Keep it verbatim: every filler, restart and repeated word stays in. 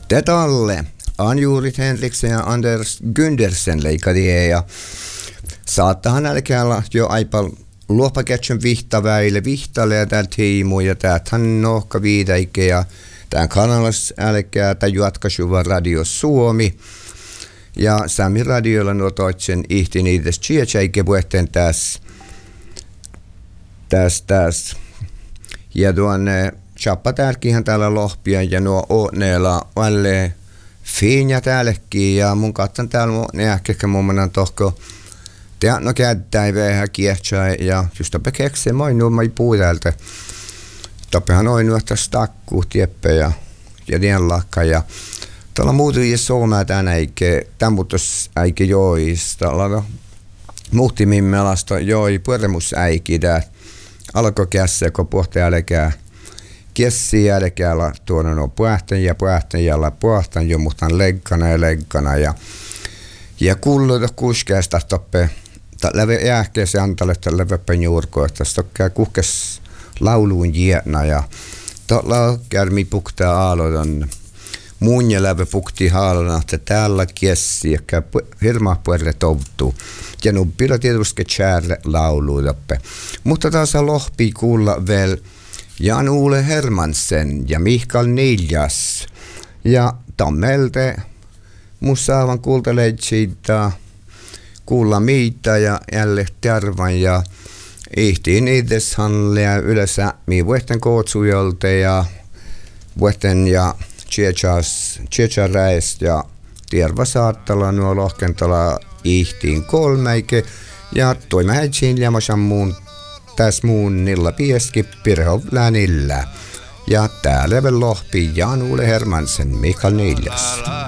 Tätalle Anjurit Henriksen ja Anders Gundersen leikadie ja saattahan älkäällä jo aipal luopakätsön vihtaväille vihtalle ja täällä tiimu ja täältähän nohka viideike ja tämän kanalas älkää tai jatkasuva Radio Suomi ja Sami radiolla nuo toitsen ihti niides tsietseikä puhteen tässä tässä tässä ja tuonne chappa täälläkin täällä lohpia ja nuo oneella alle fiinja täälläkin ja mun katson täällä ne ehkä mun menan tohko teat no käyttäi vähän kiehtsää ja just toppe keksee moi nuo mai puu täältä toppehan noin nuotta stakku tieppe ja ja tien lakka ja tuolla muutu ja soomää tänä eikä tämmutos äikä joista lada muhti mimmelasta joi puremus äiki tää alko kässä kun pohti älkää kessi jälkäällä tuonne no puhten ja puhten ja la puhten jo muhtan leggana ja leggana ja ja kulluta kuskeesta toppe ta leve jääkee se antaletta leveppä juurko että stokkää kuhkes lauluun jietna ja tuolla kärmi puktaa aaloton muun ja läve pukti haalona että täällä kessi ja hirmaa puolelle tovtuu ja nuppilla tietysti kärle laulu toppe mutta taas lohpi kuulla vielä Jan Ole Hermansen ja Mikael Niljas ja Tammelte musaavan kuulteleitsiitä kuulla miitä ja jälle tervan ja ihtiin itses hanlia yleensä mii vuotten kootsujalta ja vuotten ja tjechas tjecharäist ja tierva saattala nuo lohkentala ihtiin kolmeike ja toima häitsiin jämasan muun täs muun nilla pieski pirhov läänillä. Ja täällä lohpi Jan Ole Hermansen Mikael Niljas.